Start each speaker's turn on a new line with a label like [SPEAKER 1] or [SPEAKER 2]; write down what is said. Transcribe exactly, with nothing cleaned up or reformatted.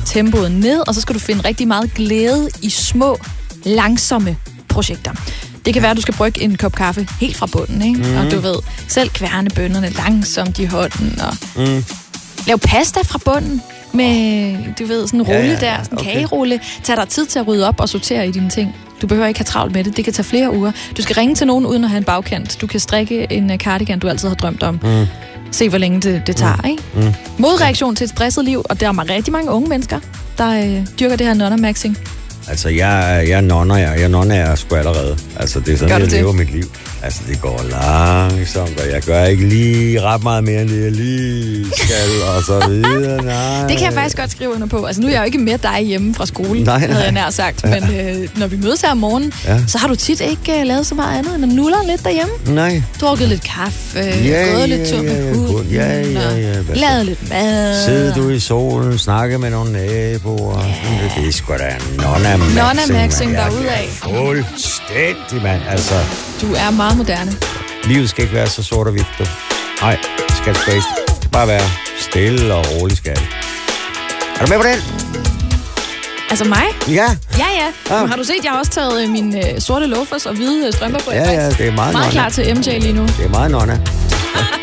[SPEAKER 1] tempoet ned, og så skal du finde rigtig meget glæde i små, langsomme projekter. Det kan være, at du skal brygge en kop kaffe helt fra bunden, ikke? Mm. Og du ved, selv kværne bønnerne langsomt i hånden, og mm. lav pasta fra bunden med, du ved, sådan en rulle ja, ja, der, sådan en okay. kagerulle. Tag dig tid til at rydde op og sortere i dine ting. Du behøver ikke have travlt med det. Det kan tage flere uger. Du skal ringe til nogen uden at have en bagkant. Du kan strikke en cardigan, du altid har drømt om. Mm. Se, hvor længe det, det tager, ikke? Mm. Modreaktion til et stresset liv, og der er rigtig mange unge mennesker, der øh, dyrker det her nonnermaxing.
[SPEAKER 2] Altså, jeg, jeg nonner, jeg, jeg nonner jeg sgu allerede. Altså, det er sådan, jeg det? lever mit liv. Altså, det går langsomt, og jeg gør ikke lige ret meget mere, end det jeg lige skal, og så videre. Nej.
[SPEAKER 1] Det kan jeg faktisk godt skrive under på. Altså, nu er jeg jo ikke med dig hjemme fra skole, nej, nej. havde jeg nær sagt. Men øh, når vi mødes her om morgenen, ja. så har du tit ikke uh, lavet så meget andet, end at nuller lidt derhjemme.
[SPEAKER 2] Nej.
[SPEAKER 1] Drukket lidt kaffe,
[SPEAKER 2] ja,
[SPEAKER 1] gået
[SPEAKER 2] ja,
[SPEAKER 1] lidt tur med
[SPEAKER 2] ja,
[SPEAKER 1] hunden,
[SPEAKER 2] ja, ja, ja, ja.
[SPEAKER 1] lavet lidt mad.
[SPEAKER 2] Sidder du i solen, snakke med nogle naboer. Yeah. Det er sgu da nonna-maxing.
[SPEAKER 1] Nonna-maxing derudad.
[SPEAKER 2] Fuldstændig, mand. Altså,
[SPEAKER 1] du er meget moderne.
[SPEAKER 2] Livet skal ikke være så sort og hvidt, du. Nej, det skal det ikke. Det skal bare være stille og roligt, skal det. Er du med på den?
[SPEAKER 1] Altså mig?
[SPEAKER 2] Ja.
[SPEAKER 1] Ja, ja. ja. Har du set, jeg har også taget mine øh, sorte loafers og hvide strømper på?
[SPEAKER 2] Ja, ja, det er meget
[SPEAKER 1] Meget
[SPEAKER 2] nonna.
[SPEAKER 1] klar til M J lige nu.
[SPEAKER 2] Det er meget nonna.